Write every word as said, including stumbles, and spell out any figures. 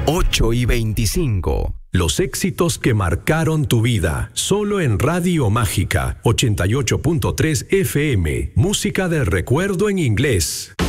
ocho y veinticinco. Los éxitos que marcaron tu vida. Solo en Radio Mágica ochenta y ocho punto tres F M. Música del recuerdo en inglés.